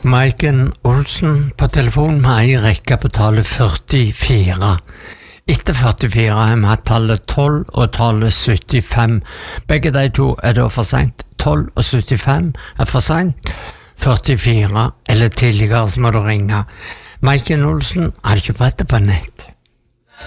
Maiken Olsen på telefon med en rekke på tallet 44. Etter 44 har vi hatt tallet 12 og tallet 75. Begge de to da for sent. 12 og 75 for sent. 44 eller tidligere så må du ringe. Maiken Olsen er ikke på nett.